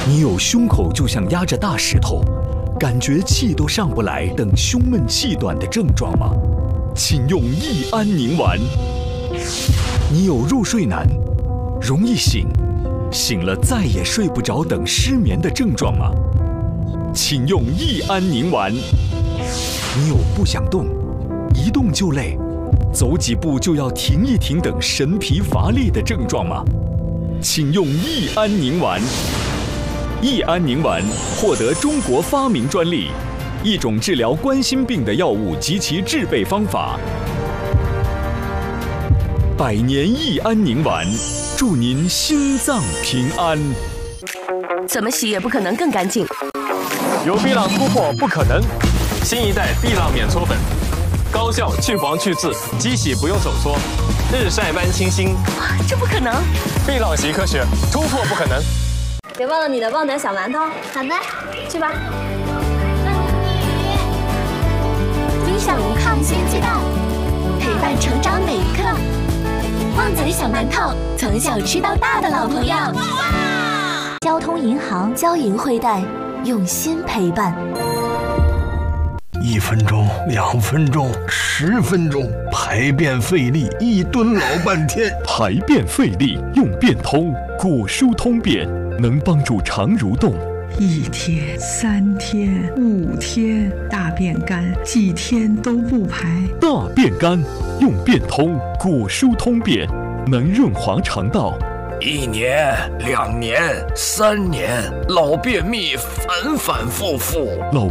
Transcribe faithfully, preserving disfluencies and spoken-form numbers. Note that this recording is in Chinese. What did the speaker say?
你有胸口就像压着大石头，感觉气都上不来等胸闷气短的症状吗？请用益安宁丸。你有入睡难、容易醒、醒了再也睡不着等失眠的症状吗？请用益安宁丸。你有不想动、一动就累、走几步就要停一停等神疲乏力的症状吗？请用益安宁丸。益安宁丸获得中国发明专利，一种治疗冠心病的药物及其制备方法。百年益安宁丸，祝您心脏平安。 怎么洗也不可能更干净。 有碧浪突破不可能，新一代碧浪免搓粉，高效去黄去渍，机洗不用手搓，日晒般清新。 这不可能！ 碧浪习科学，突破不可能。 别忘了你的旺仔小馒头。 好的， 去吧。 分享抗新鸡蛋，陪伴成长每一刻。旺仔小馒头，从小吃到大的老朋友。交通银行交银汇贷，用心陪伴。 一分钟，两分钟，十分钟，排便费力，一蹲老半天。 排便费力用便通，果蔬通便能帮助肠蠕动。 一天、三天、五天，大便干，几天都不排。 大便干用便通，果蔬通便能润滑肠道。 一年、两年、三年，老便秘反反复复。 老